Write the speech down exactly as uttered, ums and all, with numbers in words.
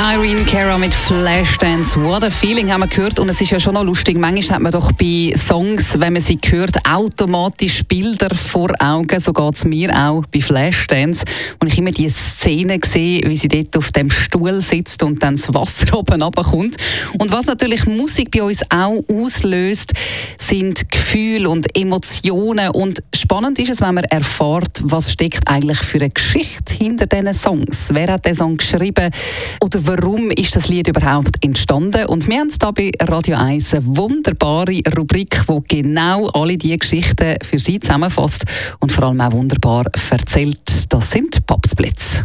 Irene Cara mit Flashdance. What a Feeling haben wir gehört. Und es ist ja schon noch lustig. Manchmal hat man doch bei Songs, wenn man sie hört, automatisch Bilder vor Augen. So geht es mir auch bei Flashdance. Und ich immer die Szene sehe, wie sie dort auf dem Stuhl sitzt und dann das Wasser oben runterkommt. Und was natürlich Musik bei uns auch auslöst, sind Gefühle und Emotionen. Und spannend ist es, wenn man erfährt, was steckt eigentlich für eine Geschichte hinter diesen Songs. Wer hat den Song geschrieben? Oder warum ist das Lied überhaupt entstanden? Und wir haben hier bei Radio eins eine wunderbare Rubrik, die genau alle diese Geschichten für Sie zusammenfasst und vor allem auch wunderbar erzählt. Das sind Popsplits.